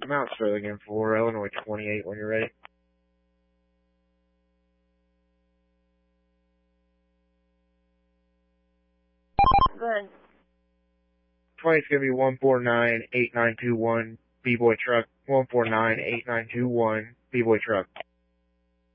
Mount Sterling in for Illinois 28 when you're ready. Good. 20 is going to be 149-8921, B-Boy Truck, 149-8921, B-Boy Truck.